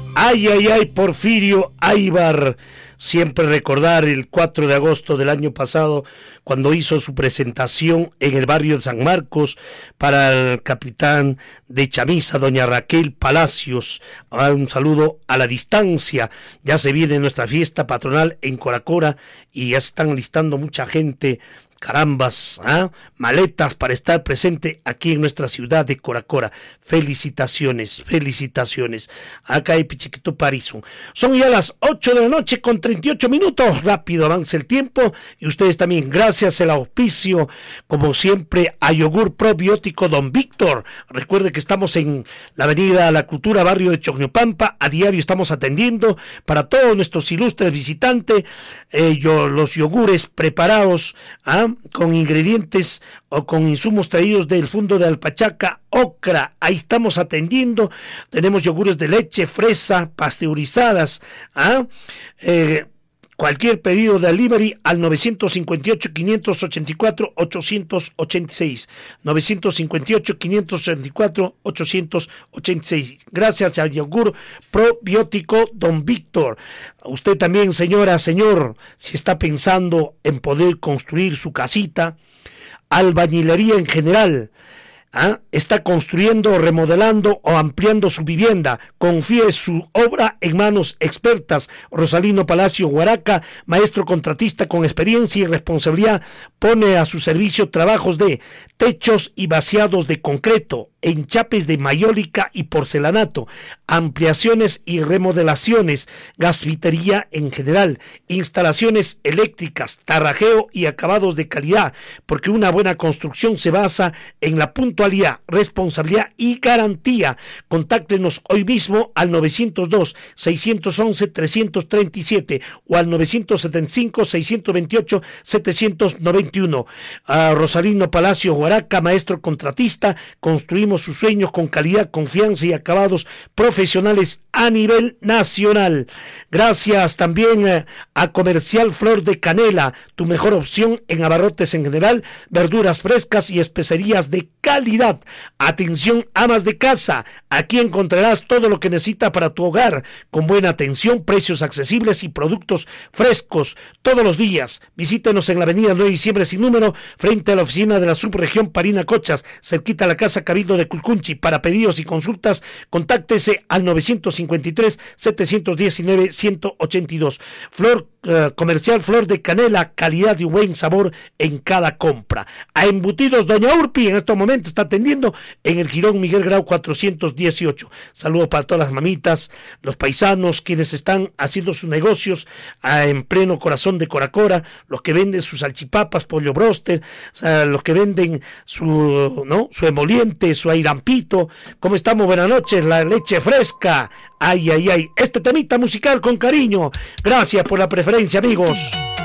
Ay, ay, ay, Porfirio Aybar. Siempre recordar el 4 de agosto del año pasado, cuando hizo su presentación en el barrio de San Marcos para el capitán de Chamisa, doña Raquel Palacios. Un saludo a la distancia. Ya se viene nuestra fiesta patronal en Coracora y ya se están listando mucha gente. Carambas, maletas para estar presente aquí en nuestra ciudad de Coracora. Felicitaciones, felicitaciones. Acá hay Pichiquito Parizo. Son ya las 8 de la noche con 38 minutos. Rápido avanza el tiempo. Y ustedes también, gracias al auspicio, como siempre, a Yogur Probiótico Don Víctor. Recuerde que estamos en la avenida La Cultura, barrio de Chocñopampa. A diario estamos atendiendo para todos nuestros ilustres visitantes los yogures preparados, con ingredientes o con insumos traídos del fondo de Alpachaca, Ocra. Ahí estamos atendiendo. Tenemos yogures de leche, fresa, pasteurizadas. Cualquier pedido de delivery al 958-584-886. 958-584-886. Gracias a Yogur Probiótico Don Víctor. Usted también, señora, señor, si está pensando en poder construir su casita, albañilería en general, está construyendo, remodelando o ampliando su vivienda, confíe su obra en manos expertas. Rosalino Palacio Huaraca, maestro contratista con experiencia y responsabilidad, pone a su servicio trabajos de techos y vaciados de concreto, enchapes de mayólica y porcelanato, ampliaciones y remodelaciones, gasfitería en general, instalaciones eléctricas, tarrajeo y acabados de calidad, porque una buena construcción se basa en la puntualidad, responsabilidad y garantía. Contáctenos hoy mismo al 902-611-337 o al 975-628-791. A Rosalino Palacio Huaraca, maestro contratista, construimos sus sueños con calidad, confianza y acabados profesionales a nivel nacional. Gracias también a Comercial Flor de Canela, tu mejor opción en abarrotes en general, verduras frescas y especerías de calidad. Atención, amas de casa, aquí encontrarás todo lo que necesitas para tu hogar, con buena atención, precios accesibles y productos frescos todos los días. Visítenos en la avenida 9 de diciembre sin número, frente a la oficina de la subregión Parinacochas, cerquita a la Casa Cabildo de Culcunchi. Para pedidos y consultas, contáctese al 953-719-182. Comercial Flor de Canela, calidad y buen sabor en cada compra. A Embutidos Doña Urpi, en estos momentos está atendiendo en el Jirón Miguel Grau 418. Saludos para todas las mamitas, los paisanos, quienes están haciendo sus negocios en pleno corazón de Coracora, los que venden sus salchipapas, pollo broster, los que venden su emoliente, su airampito. ¿Cómo estamos? Buenas noches, la leche fresca. Ay, ay, ay. Este temita musical con cariño. Gracias por la preferencia, amigos.